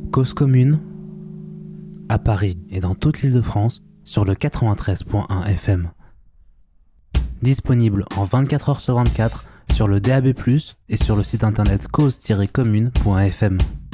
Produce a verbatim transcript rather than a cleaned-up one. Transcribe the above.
Cause commune, à Paris et dans toute l'Île-de-France, sur le quatre-vingt-treize point un F M. Disponible en vingt-quatre heures sur vingt-quatre sur le D A B plus, et sur le site internet cause tiret commune point F M.